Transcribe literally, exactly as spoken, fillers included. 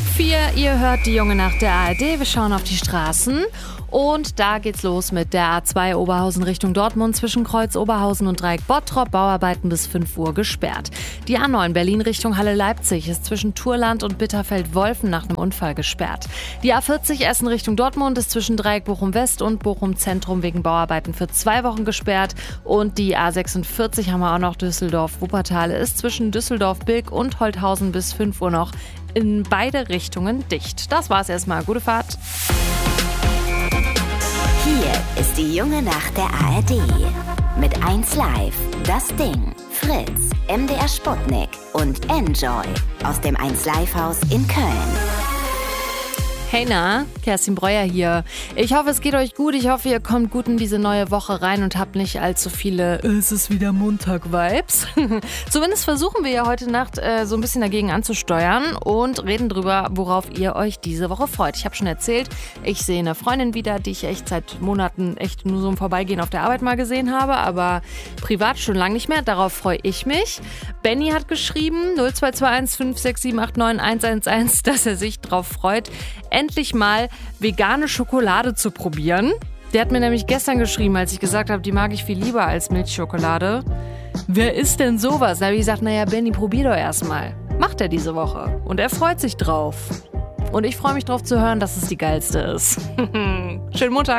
vier, ihr hört die Junge Nacht der A R D. Wir schauen auf die Straßen. Und da geht's los mit der A zwei Oberhausen Richtung Dortmund zwischen Kreuz Oberhausen und Dreieck Bottrop. Bauarbeiten bis fünf Uhr gesperrt. Die A neun Berlin Richtung Halle Leipzig ist zwischen Turland und Bitterfeld-Wolfen nach einem Unfall gesperrt. Die A vierzig Essen Richtung Dortmund ist zwischen Dreieck Bochum West und Bochum Zentrum wegen Bauarbeiten für zwei Wochen gesperrt. Und die A sechsundvierzig haben wir auch noch Düsseldorf-Wuppertal ist zwischen Düsseldorf-Bilk und Holthausen bis fünf Uhr noch in beide Richtungen dicht. Das war's erstmal. Gute Fahrt. Hier ist die Junge Nacht der A R D. Mit eins Live, Das Ding, Fritz, M D R Sputnik und Enjoy aus dem eins Live Haus in Köln. Hey na, Kerstin Breuer hier. Ich hoffe, es geht euch gut. Ich hoffe, ihr kommt gut in diese neue Woche rein und habt nicht allzu viele "Es ist wieder Montag"-Vibes. Zumindest versuchen wir ja heute Nacht äh, so ein bisschen dagegen anzusteuern und reden drüber, worauf ihr euch diese Woche freut. Ich habe schon erzählt, ich sehe eine Freundin wieder, die ich echt seit Monaten echt nur so im Vorbeigehen auf der Arbeit mal gesehen habe, aber privat schon lange nicht mehr. Darauf freue ich mich. Benny hat geschrieben, null zwei zwei eins fünf sechs sieben acht neun eins eins eins, dass er sich drauf freut, endlich mal vegane Schokolade zu probieren. Der hat mir nämlich gestern geschrieben, als ich gesagt habe, die mag ich viel lieber als Milchschokolade. Wer isst denn sowas? Da habe ich gesagt, naja, Benni, probier doch erstmal. Macht er diese Woche. Und er freut sich drauf. Und ich freue mich drauf zu hören, dass es die geilste ist. Schönen Montag.